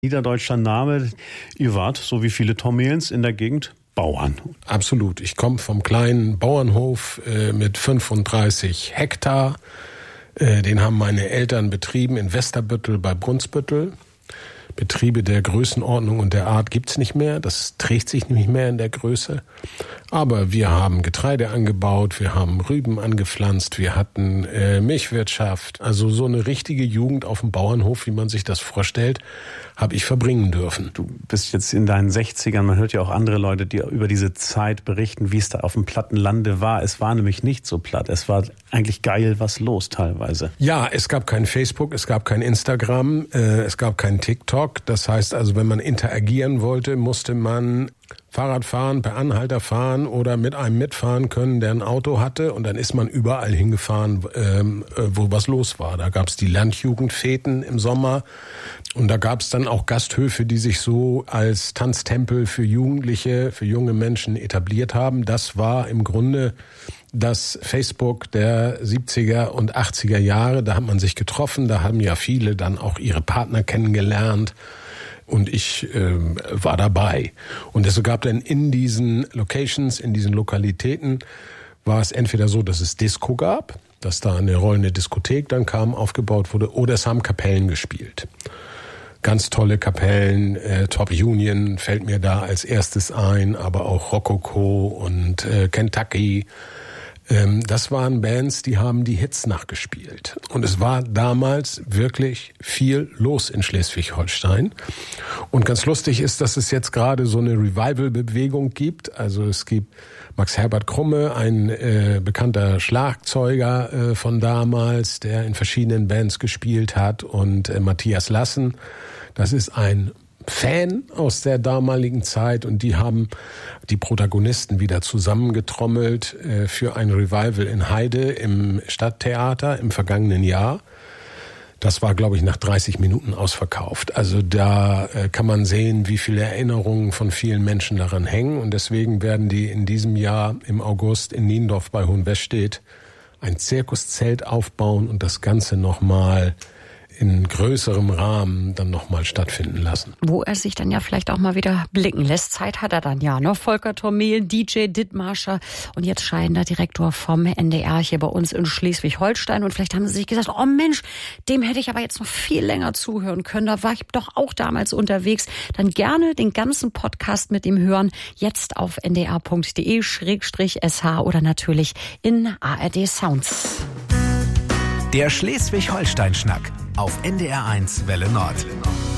Niederdeutscher Name. Ihr wart, so wie viele Tommelens in der Gegend, Bauern. Absolut. Ich komme vom kleinen Bauernhof mit 35 Hektar. Den haben meine Eltern betrieben in Westerbüttel bei Brunsbüttel. Betriebe der Größenordnung und der Art gibt's nicht mehr. Das trägt sich nicht mehr in der Größe. Aber wir haben Getreide angebaut, wir haben Rüben angepflanzt, wir hatten Milchwirtschaft. Also so eine richtige Jugend auf dem Bauernhof, wie man sich das vorstellt, habe ich verbringen dürfen. Du bist jetzt in deinen 60ern, man hört ja auch andere Leute, die über diese Zeit berichten, wie es da auf dem platten Lande war. Es war nämlich nicht so platt. Es war eigentlich geil was los teilweise. Ja, es gab kein Facebook, es gab kein Instagram, es gab kein TikTok. Das heißt also, wenn man interagieren wollte, musste man Fahrrad fahren, per Anhalter fahren oder mit einem mitfahren können, der ein Auto hatte. Und dann ist man überall hingefahren, wo was los war. Da gab es die Landjugendfeten im Sommer. Und da gab es dann auch Gasthöfe, die sich so als Tanztempel für Jugendliche, für junge Menschen etabliert haben. Das war im Grunde das Facebook der 70er und 80er Jahre. Da hat man sich getroffen, da haben ja viele dann auch ihre Partner kennengelernt. Und ich war dabei. Und es gab dann in diesen Locations, in diesen Lokalitäten, war es entweder so, dass es Disco gab, dass da eine rollende Diskothek dann kam, aufgebaut wurde, oder es haben Kapellen gespielt. Ganz tolle Kapellen, Top Union fällt mir da als erstes ein, aber auch Rococo und Kentucky. Das waren Bands, die haben die Hits nachgespielt. Und es war damals wirklich viel los in Schleswig-Holstein. Und ganz lustig ist, dass es jetzt gerade so eine Revival-Bewegung gibt. Also es gibt Max Herbert Krumme, ein bekannter Schlagzeuger von damals, der in verschiedenen Bands gespielt hat. Und Matthias Lassen, das ist ein Fan aus der damaligen Zeit, und die haben die Protagonisten wieder zusammengetrommelt für ein Revival in Heide im Stadttheater im vergangenen Jahr. Das war, glaube ich, nach 30 Minuten ausverkauft. Also da kann man sehen, wie viele Erinnerungen von vielen Menschen daran hängen, und deswegen werden die in diesem Jahr im August in Niendorf bei Hohenwestedt ein Zirkuszelt aufbauen und das Ganze nochmal in größerem Rahmen dann nochmal stattfinden lassen. Wo er sich dann ja vielleicht auch mal wieder blicken lässt. Zeit hat er dann ja, ne? Volker Tormel, DJ Dithmarscher und jetzt scheidender Direktor vom NDR hier bei uns in Schleswig-Holstein. Und vielleicht haben Sie sich gesagt, oh Mensch, dem hätte ich aber jetzt noch viel länger zuhören können. Da war ich doch auch damals unterwegs. Dann gerne den ganzen Podcast mit ihm hören. Jetzt auf ndr.de/sh oder natürlich in ARD Sounds. Der Schleswig-Holstein-Schnack auf NDR1 Welle Nord.